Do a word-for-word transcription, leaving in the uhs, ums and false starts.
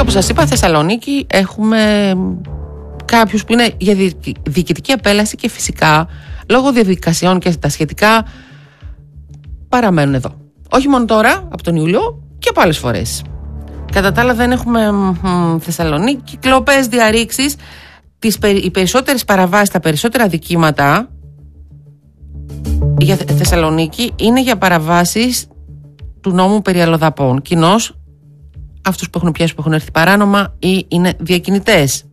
όπως σας είπα, Θεσσαλονίκη έχουμε κάποιους που είναι για διοικητική απέλαση και φυσικά λόγω διαδικασιών και τα σχετικά παραμένουν εδώ. Όχι μόνο τώρα, από τον Ιούλιο, και από άλλες φορές. Κατά τα άλλα δεν έχουμε μ, Θεσσαλονίκη, κλοπές, διαρρήξεις. Τις, οι περισσότερες παραβάσεις, τα περισσότερα δικήματα για Θεσσαλονίκη είναι για παραβάσεις του νόμου περί αλλοδαπών. Κοινώς αυτούς που έχουν πιάσει, που έχουν έρθει παράνομα ή είναι διακινητές.